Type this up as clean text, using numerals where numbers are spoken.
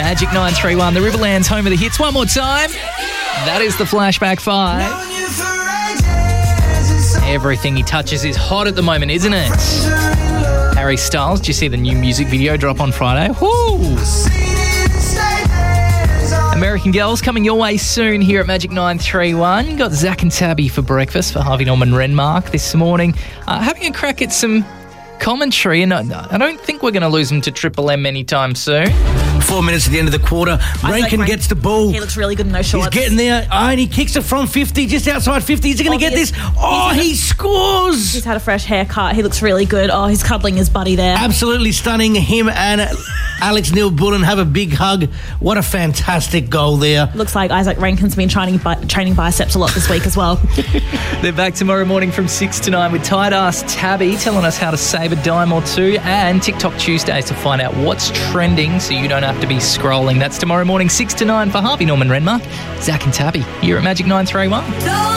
Magic 931, the Riverlands home of the hits. One more time. That is the Flashback 5. Everything he touches is hot at the moment, isn't it? Harry Styles, did you see the new music video drop on Friday? Woo! American Girls coming your way soon here at Magic 931. You got Zach and Tabby for breakfast for Harvey Norman Renmark this morning. Having a crack at some commentary, and I don't think we're going to lose them to Triple M anytime soon. 4 minutes at the end of the quarter. Rankin gets the ball. He looks really good in those shorts. He's getting there, and he kicks it from 50, just outside 50. Is he going to get this? He scores! He's had a fresh haircut. He looks really good. Oh, he's cuddling his buddy there. Absolutely stunning. Him and Alex Neil-Bullen have a big hug. What a fantastic goal there. Looks like Isaac Rankin's been training biceps a lot this week as well. They're back tomorrow morning from 6 to 9 with Tight Ass Tabby telling us how to save a dime or two, and TikTok Tuesdays to find out what's trending so you don't have to be scrolling. That's tomorrow morning 6 to 9 for Harvey Norman Renmark. Zach and Tabby here at Magic 931.